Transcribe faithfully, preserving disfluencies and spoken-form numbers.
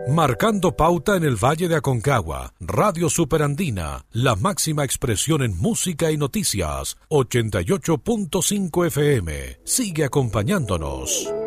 Marcando pauta en el Valle de Aconcagua, Radio Superandina, la máxima expresión en música y noticias, ochenta y ocho punto cinco F M. Sigue acompañándonos.